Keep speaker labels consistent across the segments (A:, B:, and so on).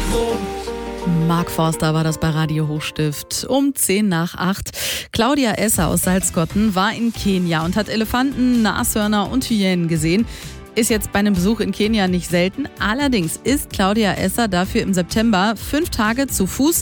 A: Mark Forster war das bei Radio Hochstift um 7:50. Claudia Esser aus Salzgotten war in Kenia und hat Elefanten, Nashörner und Hyänen gesehen. Ist jetzt bei einem Besuch in Kenia nicht selten. Allerdings ist Claudia Esser dafür im September 5 Tage zu Fuß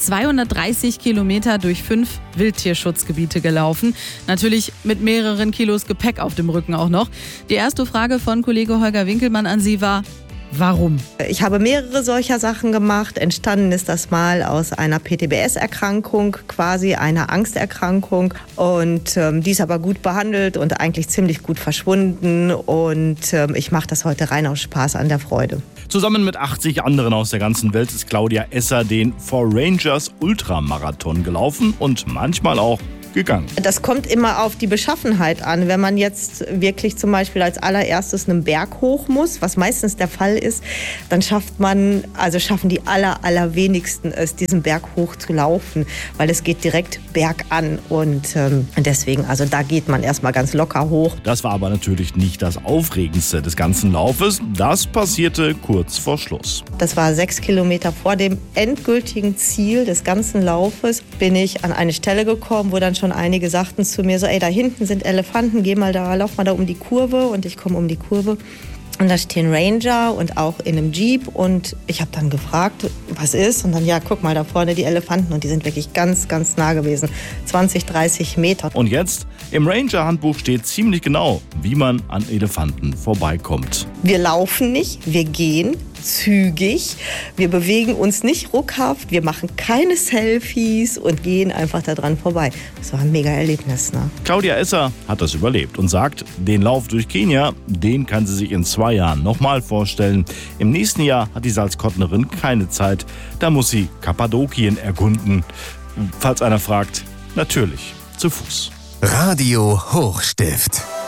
A: 230 Kilometer durch 5 Wildtierschutzgebiete gelaufen. Natürlich mit mehreren Kilos Gepäck auf dem Rücken auch noch. Die erste Frage von Kollege Holger Winkelmann an Sie war: Warum?
B: Ich habe mehrere solcher Sachen gemacht. Entstanden ist das mal aus einer PTBS-Erkrankung, quasi einer Angsterkrankung. Und die ist aber gut behandelt und eigentlich ziemlich gut verschwunden. Und ich mache das heute rein aus Spaß an der Freude.
C: Zusammen mit 80 anderen aus der ganzen Welt ist Claudia Esser den Four Rangers Ultramarathon gelaufen und manchmal auch gegangen.
B: Das kommt immer auf die Beschaffenheit an. Wenn man jetzt wirklich zum Beispiel als allererstes einen Berg hoch muss, was meistens der Fall ist, dann schaffen die allerwenigsten es, diesen Berg hoch zu laufen, weil es geht direkt bergan und deswegen, also da geht man erstmal ganz locker hoch.
C: Das war aber natürlich nicht das Aufregendste des ganzen Laufes. Das passierte kurz vor Schluss.
B: Das war 6 Kilometer vor dem endgültigen Ziel des ganzen Laufes, bin ich an eine Stelle gekommen, wo dann schon einige sagten zu mir so, ey, da hinten sind Elefanten, lauf mal da um die Kurve. Und ich komme um die Kurve und da stehen Ranger und auch in einem Jeep und ich habe dann gefragt, was ist? Und dann, ja, guck mal da vorne die Elefanten und die sind wirklich ganz, ganz nah gewesen, 20, 30 Meter.
C: Und jetzt, im Ranger-Handbuch steht ziemlich genau, wie man an Elefanten vorbeikommt.
B: Wir laufen nicht, wir gehen zügig, wir bewegen uns nicht ruckhaft, wir machen keine Selfies und gehen einfach da dran vorbei. Das war ein mega Erlebnis, ne?
C: Claudia Esser hat das überlebt und sagt, den Lauf durch Kenia, den kann sie sich in 2 Jahren nochmal vorstellen. Im nächsten Jahr hat die Salzkottnerin keine Zeit, da muss sie Kappadokien erkunden. Falls einer fragt, natürlich zu Fuß.
D: Radio Hochstift.